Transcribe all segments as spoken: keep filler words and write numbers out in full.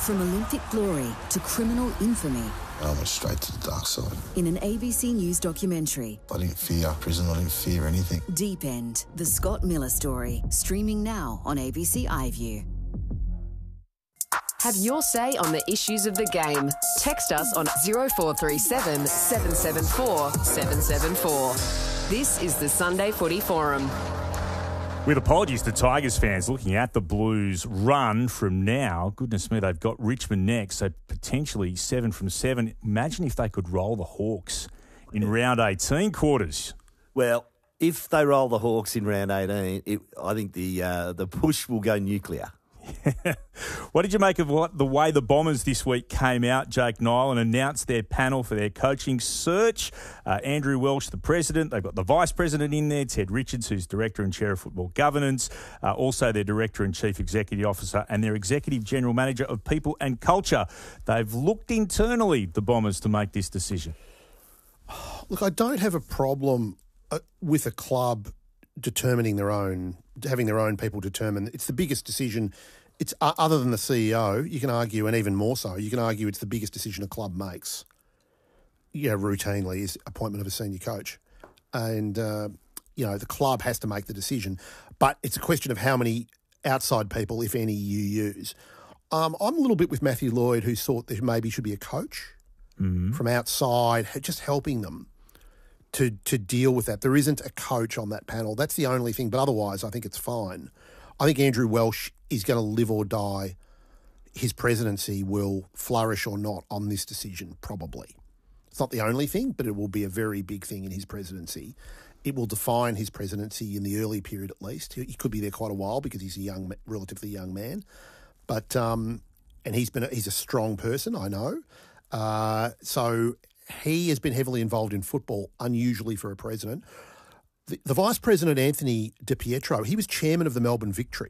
From Olympic glory to criminal infamy. I went straight to the dark side. In an A B C News documentary. I didn't fear prison, I didn't fear anything. Deep End, the Scott Miller story, streaming now on A B C iView. Have your say on the issues of the game. Text us on zero four three seven, seven seven four, seven seven four. This is the Sunday Footy Forum. With apologies to Tigers fans looking at the Blues run from now. Goodness me, they've got Richmond next, so potentially seven from seven. Imagine if they could roll the Hawks in round eighteen quarters. Well, if they roll the Hawks in round eighteen, it, I think the uh, the push will go nuclear. What did you make of what the way the Bombers this week came out, Jake Niall, and announced their panel for their coaching search? Uh, Andrew Welsh, the president. They've got the vice president in there, Ted Richards, who's director and chair of football governance, uh, also their director and chief executive officer, and their executive general manager of people and culture. They've looked internally, the Bombers, to make this decision. Look, I don't have a problem uh, with a club determining their own, having their own people determine. It's the biggest decision. It's uh, other than the C E O, you can argue, and even more so, you can argue it's the biggest decision a club makes. You know, routinely is appointment of a senior coach, and uh, you know the club has to make the decision. But it's a question of how many outside people, if any, you use. Um, I'm a little bit with Matthew Lloyd, who thought there maybe should be a coach mm-hmm. from outside, just helping them to to deal with that. There isn't a coach on that panel. That's the only thing. But otherwise, I think it's fine. I think Andrew Welsh is going to live or die. His presidency will flourish or not on this decision, probably. It's not the only thing, but it will be a very big thing in his presidency. It will define his presidency in the early period at least. He could be there quite a while because he's a young, relatively young man. But um, and he's been a, he's a strong person, I know. Uh, so he has been heavily involved in football, unusually for a president. The, the Vice President, Anthony Di Pietro, he was chairman of the Melbourne Victory,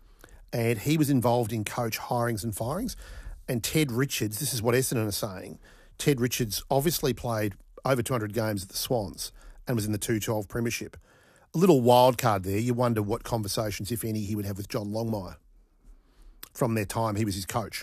and he was involved in coach hirings and firings. And Ted Richards, this is what Essendon are saying, Ted Richards obviously played over two hundred games at the Swans and was in the two twelve premiership. A little wild card there. You wonder what conversations, if any, he would have with John Longmire from their time he was his coach.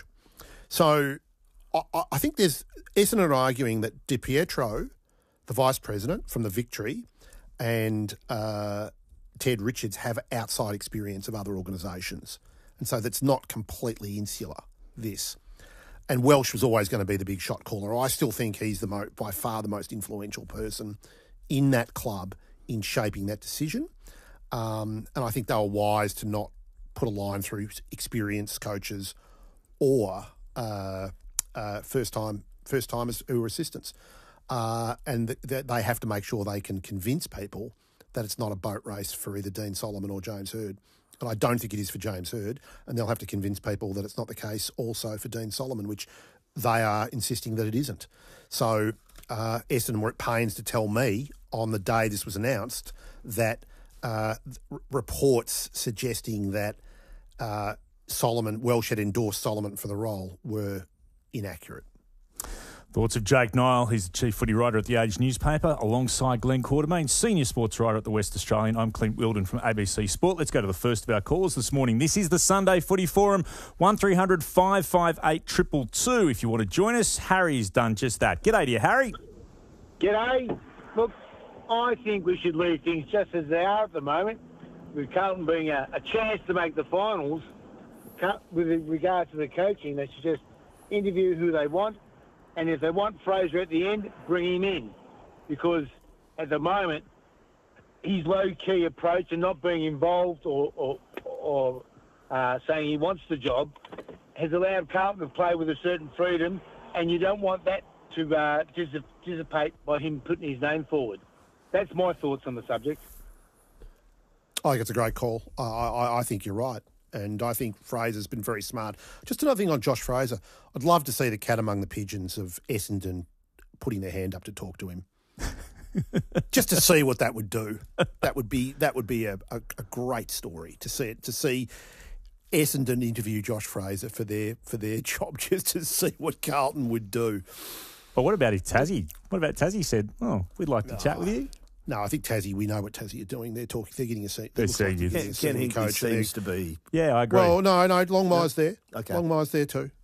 So I, I think there's Essendon are arguing that Di Pietro, the Vice President from the Victory, and uh, Ted Richards have outside experience of other organisations. And so that's not completely insular, this. And Welsh was always going to be the big shot caller. I still think he's the mo- by far the most influential person in that club in shaping that decision. Um, and I think they were wise to not put a line through experienced coaches or uh, uh, first-time first-timers who are assistants. Uh, and th- th- they have to make sure they can convince people that it's not a boat race for either Dean Solomon or James Hird. And I don't think it is for James Hird. And they'll have to convince people that it's not the case also for Dean Solomon, which they are insisting that it isn't. So uh, Essendon were at pains to tell me on the day this was announced that uh, r- reports suggesting that uh, Solomon, Welsh had endorsed Solomon for the role were inaccurate. Thoughts of Jake Niall. He's the chief footy writer at The Age newspaper, alongside Glenn Quartermain, senior sports writer at The West Australian. I'm Clint Wilden from A B C Sport. Let's go to the first of our calls this morning. This is the Sunday Footy Forum, one three hundred five five eight two two two. If you want to join us, Harry's done just that. G'day to you, Harry. G'day. Look, I think we should leave things just as they are at the moment, with Carlton being a, a chance to make the finals. With regard to the coaching, they should just interview who they want. And if they want Fraser at the end, bring him in. Because at the moment, his low-key approach and not being involved or, or, or uh, saying he wants the job has allowed Carlton to play with a certain freedom, and you don't want that to uh, dissipate by him putting his name forward. That's my thoughts on the subject. I think it's a great call. I, I, I think you're right. And I think Fraser's been very smart. Just another thing on Josh Fraser. I'd love to see the cat among the pigeons of Essendon putting their hand up to talk to him. Just to see what that would do. That would be that would be a, a, a great story to see it, to see Essendon interview Josh Fraser for their for their job, just to see what Carlton would do. But what about if Tassie? What about Tassie said, oh, we'd like to oh. chat with you? No, I think Tassie, we know what Tassie are doing. They're talking. They're getting a seat. They're seeing you. Ken Hinkley seems to be. Yeah, I agree. Well, no, no, Longmire's No? there. Okay. Longmire's there too.